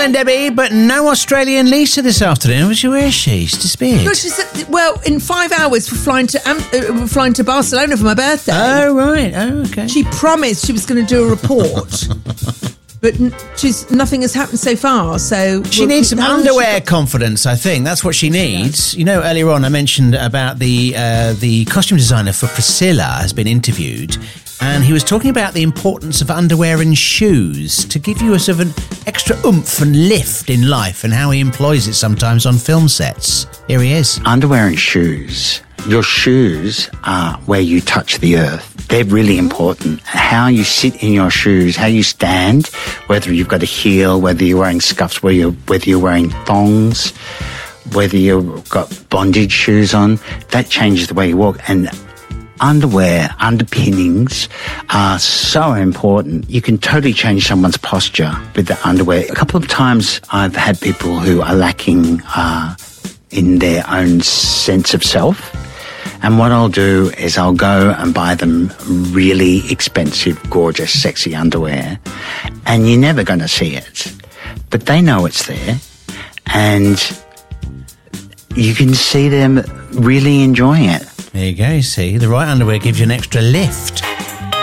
Helen Debbie, but no Australian Lisa this afternoon. Where is she? She's disappeared. No, she said, well, in 5 hours we're flying to Barcelona for my birthday. Oh, right. Oh, okay. She promised she was going to do a report. But nothing has happened so far, so... She needs some underwear confidence, I think. That's what she needs. You know, earlier on I mentioned about the costume designer for Priscilla has been interviewed, and he was talking about the importance of underwear and shoes to give you a sort of an extra oomph and lift in life, and how he employs it sometimes on film sets. Here he is. Underwear and shoes. Your shoes are where you touch the earth. They're really important. How you sit in your shoes, how you stand, whether you've got a heel, whether you're wearing scuffs, whether you're wearing thongs, whether you've got bondage shoes on, that changes the way you walk. And underwear, underpinnings are so important. You can totally change someone's posture with the underwear. A couple of times I've had people who are lacking in their own sense of self. And what I'll do is I'll go and buy them really expensive, gorgeous, sexy underwear. And you're never going to see it. But they know it's there. And you can see them really enjoying it. There you go, see. The right underwear gives you an extra lift.